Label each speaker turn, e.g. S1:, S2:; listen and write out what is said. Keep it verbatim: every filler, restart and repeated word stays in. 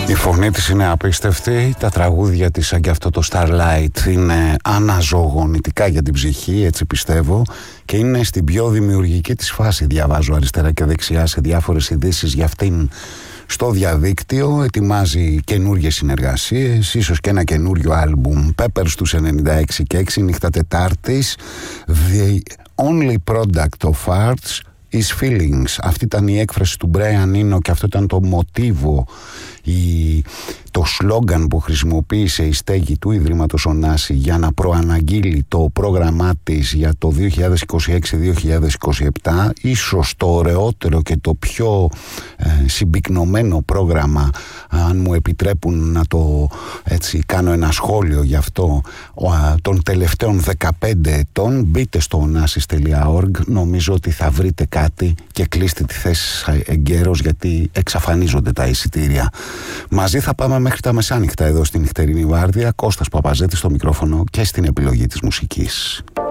S1: Η φωνή της είναι απίστευτη, τα τραγούδια της σαν και αυτό το Starlight είναι αναζωογονητικά για την ψυχή, έτσι πιστεύω, και είναι στην πιο δημιουργική της φάση, διαβάζω αριστερά και δεξιά σε διάφορες ειδήσεις για αυτήν στο διαδίκτυο. Ετοιμάζει καινούργιες συνεργασίες, ίσως και ένα καινούριο άλμπουμ, Peppers τους ενενήντα έξι και έξι νύχτα Τετάρτης. The only product of arts is feelings. Αυτή ήταν η έκφραση του Brian Eno και αυτό ήταν το μοτίβο, η, το σλόγγαν που χρησιμοποίησε η στέγη του Ιδρύματος Ωνάση για να προαναγγείλει το πρόγραμμά της για το δύο χιλιάδες είκοσι έξι δύο χιλιάδες είκοσι επτά. Ίσως το ωραιότερο και το πιο ε, συμπυκνωμένο πρόγραμμα, αν μου επιτρέπουν να το έτσι κάνω ένα σχόλιο γι' αυτό, ο, α, των τελευταίων δεκαπέντε ετών. Μπείτε στο onassis τελεία org, νομίζω ότι θα βρείτε κάτι και κλείστε τη θέση εγκαίρως, γιατί εξαφανίζονται τα εισιτήρια. Μαζί θα πάμε μέχρι τα μεσάνυχτα εδώ στην νυχτερινή βάρδια. Κώστας Παπαζέτης στο μικρόφωνο και στην επιλογή της μουσικής.